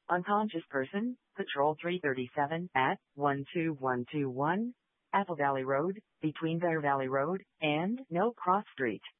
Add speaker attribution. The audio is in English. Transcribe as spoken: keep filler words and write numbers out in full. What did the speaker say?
Speaker 1: Unconscious person, Patrol three thirty-seven at one two one two one, Apple Valley Road, between Bear Valley Road and No Cross Street.